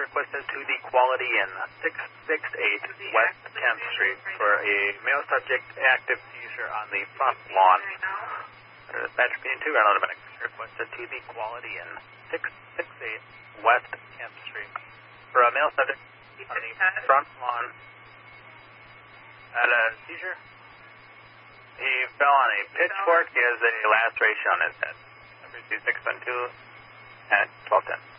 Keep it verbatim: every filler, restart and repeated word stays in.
requested to the Quality Inn, six six eight West tenth Street, for a male subject active seizure on the front lawn. Dispatcher P two, Garland Dominic, requested to the Quality Inn, six six eight West tenth Street, for a male subject on the front lawn. Had a seizure. He fell on a pitchfork. He has a laceration on his head. Number two six one two at twelve ten.